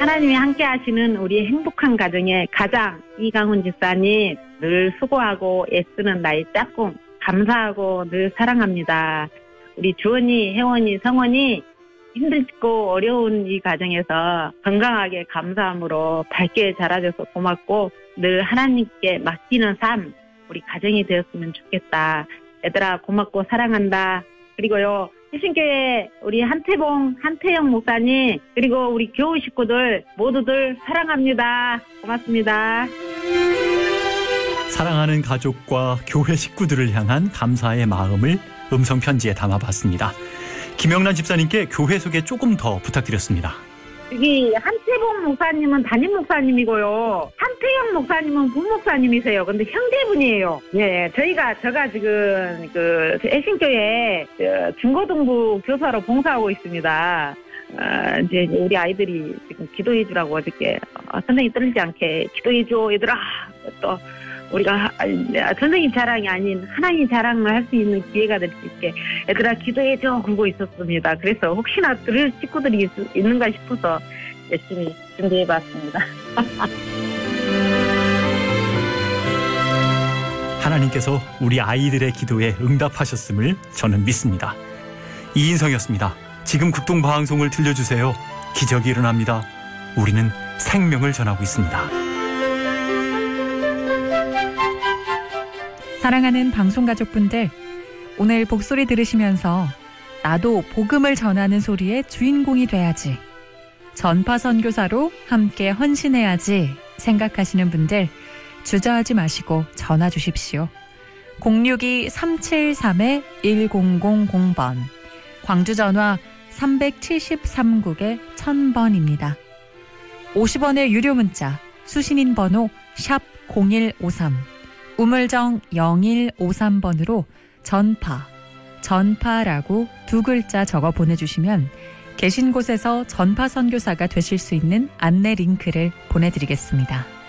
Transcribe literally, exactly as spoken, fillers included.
하나님이 함께 하시는 우리 행복한 가정의 가장 이강훈 집사님 늘 수고하고 애쓰는 나의 짝꿍 감사하고 늘 사랑합니다. 우리 주원이, 혜원이, 성원이 힘들고 어려운 이 가정에서 건강하게 감사함으로 밝게 자라줘서 고맙고 늘 하나님께 맡기는 삶 우리 가정이 되었으면 좋겠다. 얘들아 고맙고 사랑한다. 그리고요 해신교회 우리 한태봉, 한태영 목사님 그리고 우리 교우 식구들 모두들 사랑합니다. 고맙습니다. 사랑하는 가족과 교회 식구들을 향한 감사의 마음을 음성편지에 담아봤습니다. 김영란 집사님께 교회 소개 조금 더 부탁드렸습니다. 여기 한태봉 목사님은 담임 목사님이고요. 한태영 목사님은 부목사님이세요. 근데 형제분이에요. 예, 저희가 제가 지금 그 애신교회 중고등부 교사로 봉사하고 있습니다. 어, 이제 우리 아이들이 지금 기도해 주라고 어저께 어, 선생님 떨리지 않게 기도해 줘 얘들아. 또 우리가 선생님 자랑이 아닌 하나님 자랑을 할 수 있는 기회가 될 수 있게 얘들아 기도해줘 그러고 있었습니다. 그래서 혹시나 들을 식구들이 있, 있는가 싶어서 열심히 준비해봤습니다. 하나님께서 우리 아이들의 기도에 응답하셨음을 저는 믿습니다. 이인성이었습니다. 지금 극동방송을 들려주세요. 기적이 일어납니다. 우리는 생명을 전하고 있습니다. 사랑하는 방송가족분들, 오늘 복소리 들으시면서 나도 복음을 전하는 소리의 주인공이 돼야지, 전파 선교사로 함께 헌신해야지 생각하시는 분들 주저하지 마시고 전화 주십시오. 공육이 삼칠삼 일공공공 번 광주 전화 삼칠삼 국에 천 번입니다. 오십 원의 유료 문자 수신인 번호 샵 공일오삼 우물정 영일오삼 번으로 전파, 전파라고 두 글자 적어 보내주시면 계신 곳에서 전파 선교사가 되실 수 있는 안내 링크를 보내드리겠습니다.